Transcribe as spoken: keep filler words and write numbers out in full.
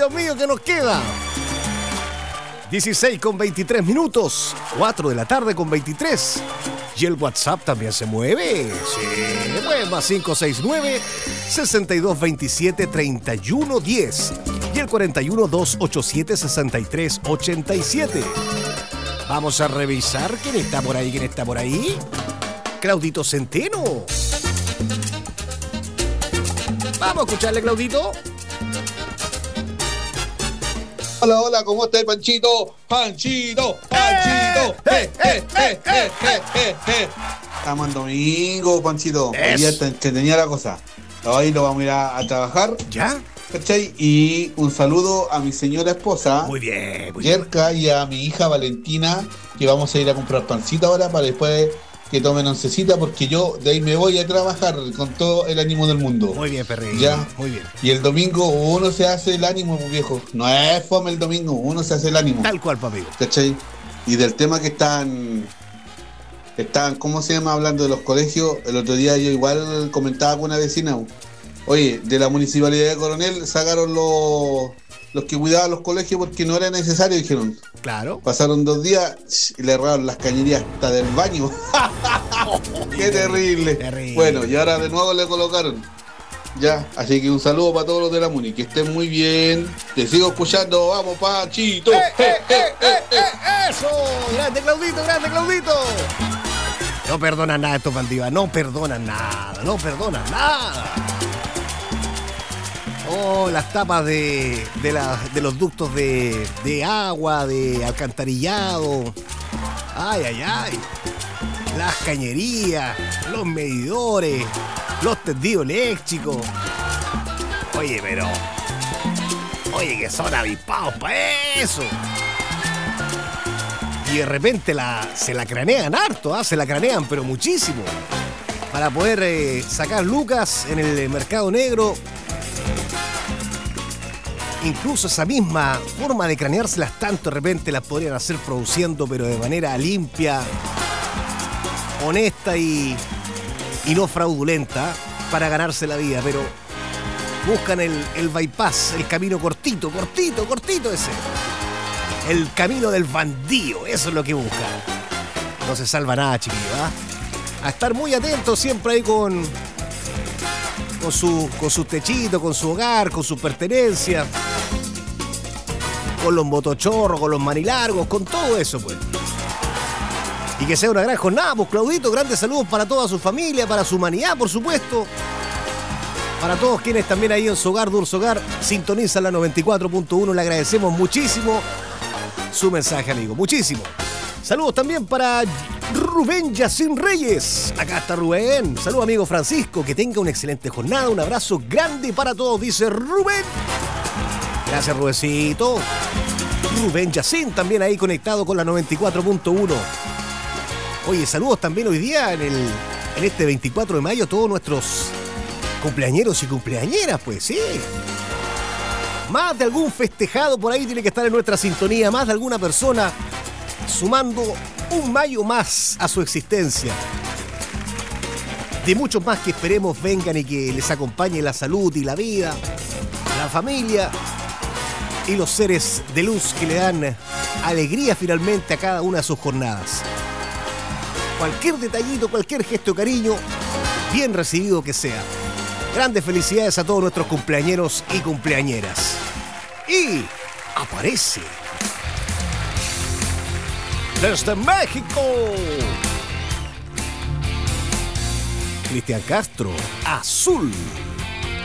Dios mío, ¿qué nos queda? dieciséis con veintitrés minutos, cuatro de la tarde con veintitrés. Y el WhatsApp también se mueve. Sí, mueve más cinco seis nueve, seis dos dos siete, tres uno uno cero. Y el cuarenta y uno, doscientos ochenta y siete, sesenta y tres ochenta y siete. Vamos a revisar quién está por ahí, quién está por ahí. Claudito Centeno. Vamos a escucharle, Claudito. Hola, hola, ¿cómo está el Panchito? Panchito, Panchito. Eh, eh, eh, eh, eh, eh, eh. Estamos en domingo, Panchito. Hoy día te entretenía la cosa. Hoy lo vamos a ir a, a trabajar. ¿Ya? ¿Cachai? Y un saludo a mi señora esposa. Muy bien, muy Yerka, y a mi hija Valentina, que vamos a ir a comprar pancita ahora para después que tomen oncecita, porque yo de ahí me voy a trabajar con todo el ánimo del mundo. Muy bien, perrito. Ya. Muy bien. Y el domingo uno se hace el ánimo, viejo. No es fome el domingo, uno se hace el ánimo. Tal cual, papi. ¿Cachai? Y del tema que están, están, ¿cómo se llama? Hablando de los colegios, el otro día yo igual comentaba con una vecina. Oye, de la municipalidad de Coronel sacaron los, los que cuidaban los colegios porque no era necesario, dijeron. Claro. Pasaron dos días y le erraron las cañerías hasta del baño. Oh, ¡Qué terrible. terrible! Bueno, y ahora de nuevo le colocaron. Ya, así que un saludo para todos los de la Muni, que estén muy bien. Te sigo escuchando, vamos, Pachito. ¡Eh, eh, eh, eh, eh! ¡Eso! ¡Grande, Claudito, grande, Claudito! No perdonan nada estos bandidos, no perdonan nada, no perdonan nada. Oh, las tapas de, de, la, de los ductos de, de agua, de alcantarillado. Ay, ay, ay. Las cañerías, los medidores, los tendidos eléctricos. Oye, pero... Oye, que son avispados para eso. Y de repente la, se la cranean harto, ¿eh? Se la cranean, pero muchísimo. Para poder eh, sacar lucas en el mercado negro. Incluso esa misma forma de craneárselas tanto de repente las podrían hacer produciendo, pero de manera limpia, honesta y, y no fraudulenta para ganarse la vida. Pero buscan el, el bypass, el camino cortito, cortito, cortito ese. El camino del bandido, eso es lo que buscan. No se salva nada, chiquillo, ¿ah? A estar muy atentos siempre ahí con, con, su, con su techito, con su hogar, con su pertenencia, con los motochorros, con los manilargos, con todo eso, pues. Y que sea una gran jornada, pues, Claudito. Grandes saludos para toda su familia, para su humanidad, por supuesto. Para todos quienes también ahí en su hogar, Dulce Hogar, sintonizan la noventa y cuatro punto uno. Le agradecemos muchísimo su mensaje, amigo. Muchísimo. Saludos también para Rubén Yacín Reyes. Acá está Rubén. Saludos, amigo Francisco. Que tenga una excelente jornada. Un abrazo grande para todos, dice Rubén. Gracias, Rubecito. Rubén Yacín también ahí conectado con la noventa y cuatro punto uno. Oye, saludos también hoy día en, el, en este veinticuatro de mayo a todos nuestros cumpleañeros y cumpleañeras, pues sí. Más de algún festejado por ahí tiene que estar en nuestra sintonía, más de alguna persona sumando un mayo más a su existencia. De muchos más que esperemos vengan y que les acompañe la salud y la vida, la familia y los seres de luz que le dan alegría finalmente a cada una de sus jornadas. Cualquier detallito, cualquier gesto de cariño, bien recibido que sea. Grandes felicidades a todos nuestros cumpleañeros y cumpleañeras. Y aparece desde México Cristian Castro, Azul.